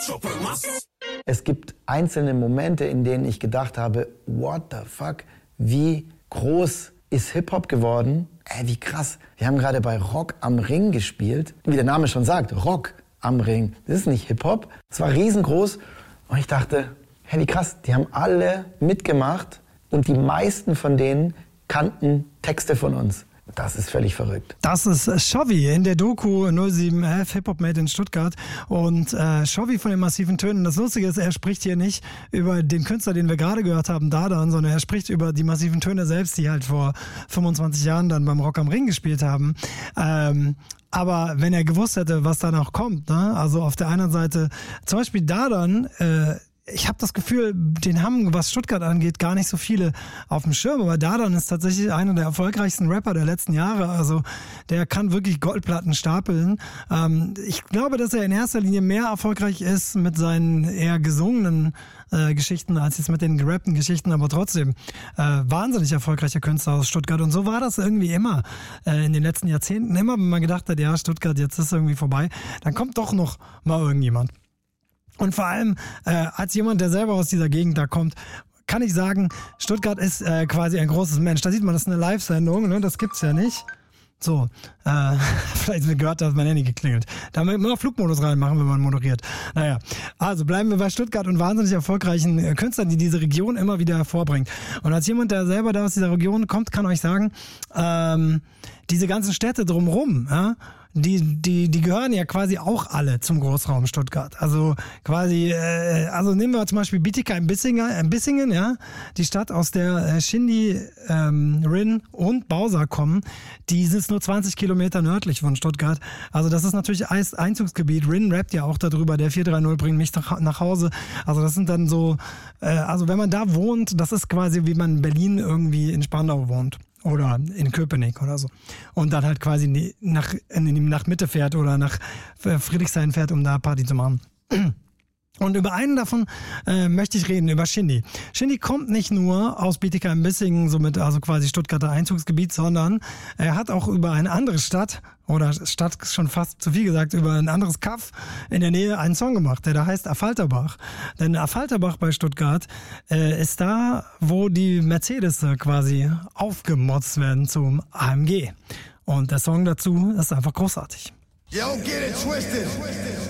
Es gibt einzelne Momente, in denen ich gedacht habe, what the fuck, wie groß ist Hip-Hop geworden? Wie krass. Wir haben gerade bei Rock am Ring gespielt. Wie der Name schon sagt, Rock am Ring. Das ist nicht Hip-Hop. Es war riesengroß. Und ich dachte, hey, wie krass, die haben alle mitgemacht. Und die meisten von denen kannten Texte von uns. Das ist völlig verrückt. Das ist Chovy in der Doku 0711 Hip-Hop Made in Stuttgart. Und Chovy von den Massiven Tönen. Das Lustige ist, er spricht hier nicht über den Künstler, den wir gerade gehört haben, Dadan, sondern er spricht über die Massiven Töne selbst, die halt vor 25 Jahren dann beim Rock am Ring gespielt haben. Aber wenn er gewusst hätte, was danach kommt, ne? Also auf der einen Seite, zum Beispiel Dadan, ich habe das Gefühl, den haben, was Stuttgart angeht, gar nicht so viele auf dem Schirm. Aber Dadan ist tatsächlich einer der erfolgreichsten Rapper der letzten Jahre. Also der kann wirklich Goldplatten stapeln. Ich glaube, dass er in erster Linie mehr erfolgreich ist mit seinen eher gesungenen Geschichten als jetzt mit den gerappten Geschichten. Aber trotzdem wahnsinnig erfolgreicher Künstler aus Stuttgart. Und so war das irgendwie immer in den letzten Jahrzehnten. Immer, wenn man gedacht hat, ja, Stuttgart, jetzt ist irgendwie vorbei, dann kommt doch noch mal irgendjemand. Und vor allem, als jemand, der selber aus dieser Gegend da kommt, kann ich sagen, Stuttgart ist quasi ein großes Mensch. Da sieht man, das ist eine Live-Sendung, ne? Das gibt's ja nicht. So, vielleicht gehört, dass mein Handy geklingelt. Da müssen wir Flugmodus reinmachen, wenn man moderiert. Naja, also bleiben wir bei Stuttgart und wahnsinnig erfolgreichen Künstlern, die diese Region immer wieder hervorbringt. Und als jemand, der selber da aus dieser Region kommt, kann euch sagen, diese ganzen Städte drumherum, ja, die gehören ja quasi auch alle zum Großraum Stuttgart. Also quasi, also nehmen wir zum Beispiel Bissingen, ja, die Stadt, aus der Shindy, Rin und Bausa kommen, die ist nur 20 Kilometer nördlich von Stuttgart. Also das ist natürlich Einzugsgebiet. Rin rappt ja auch darüber, der 430 bringt mich nach Hause. Also das sind dann so, also wenn man da wohnt, das ist quasi wie man in Berlin irgendwie in Spandau wohnt. Oder in Köpenick oder so. Und dann halt quasi nach Mitte fährt oder nach Friedrichshain fährt, um da Party zu machen. Und über einen davon möchte ich reden, über Shindy. Shindy kommt nicht nur aus Bietigheim-Bissingen, somit also quasi Stuttgarter Einzugsgebiet, sondern er hat auch über eine andere Stadt, oder Stadt ist schon fast zu viel gesagt, über ein anderes Kaff in der Nähe einen Song gemacht, der da heißt Affalterbach. Denn Affalterbach bei Stuttgart ist da, wo die Mercedes quasi aufgemotzt werden zum AMG. Und der Song dazu ist einfach großartig. Yo, get it twisted.